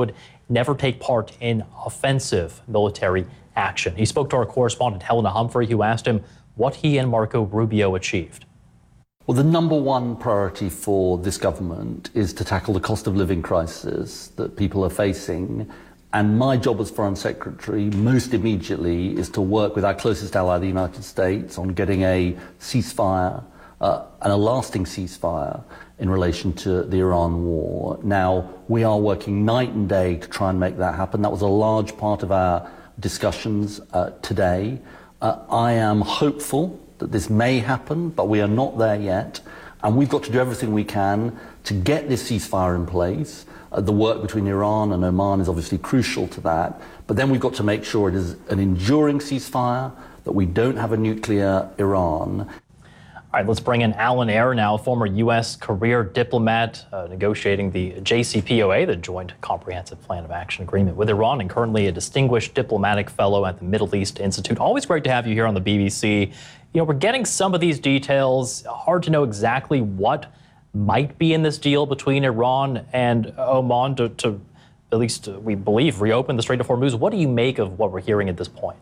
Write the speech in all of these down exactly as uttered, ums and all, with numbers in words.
would never take part in offensive military action. He spoke to our correspondent Helena Humphrey, who asked him what he and Marco Rubio achieved. Well, the number one priority for this government is to tackle the cost of living crisis that people are facing. And my job as Foreign Secretary, most immediately, is to work with our closest ally, the United States, on getting a ceasefire, uh, and a lasting ceasefire in relation to the Iran war. Now, we are working night and day to try and make that happen. That was a large part of our discussions uh, today. Uh, I am hopeful that this may happen, but we are not there yet. And we've got to do everything we can to get this ceasefire in place. Uh, the work between Iran and Oman is obviously crucial to that. But then we've got to make sure it is an enduring ceasefire, that we don't have a nuclear Iran. All right, let's bring in Alan Ayer now, former U S career diplomat uh, negotiating the J C P O A, the Joint Comprehensive Plan of Action Agreement with Iran, and currently a distinguished diplomatic fellow at the Middle East Institute. Always great to have you here on the B B C. You know, we're getting some of these details. Hard to know exactly what might be in this deal between Iran and Oman to, to at least uh, we believe, reopen the Strait of Hormuz. What do you make of what we're hearing at this point?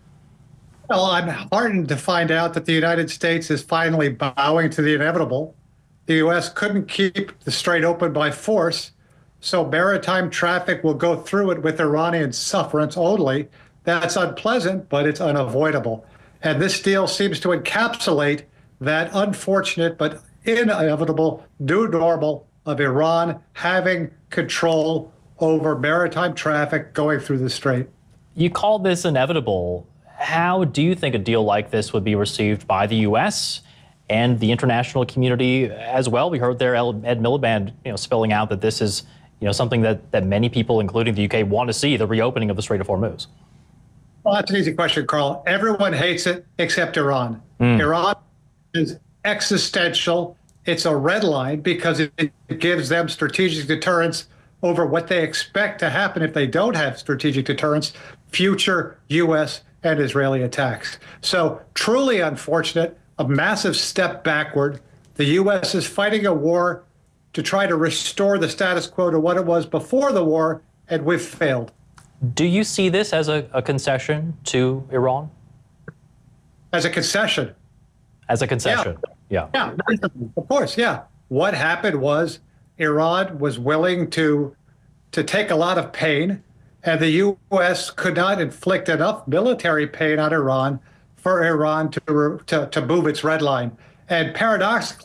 Well, I'm heartened to find out that the United States is finally bowing to the inevitable. The U S couldn't keep the strait open by force, so maritime traffic will go through it with Iranian sufferance only. That's unpleasant, but it's unavoidable. And this deal seems to encapsulate that unfortunate but inevitable new normal of Iran having control over maritime traffic going through the strait. You call this inevitable. How do you think a deal like this would be received by the U S and the international community as well? We heard there Ed Miliband, you know, spelling out that this is, you know, something that, that many people, including the U K, want to see, the reopening of the Strait of Hormuz. Well, that's an easy question, Carl. Everyone hates it except Iran. Mm. Iran is existential. It's a red line because it gives them strategic deterrence over what they expect to happen if they don't have strategic deterrence, future U S and Israeli attacks. So truly unfortunate, a massive step backward. The U S is fighting a war to try to restore the status quo to what it was before the war, and we've failed. Do you see this as a, a concession to Iran? As a concession. As a concession, yeah. Yeah, yeah, of course, yeah. What happened was Iran was willing to, to take a lot of pain, and the U S could not inflict enough military pain on Iran for Iran to, to, to move its red line. And paradoxically,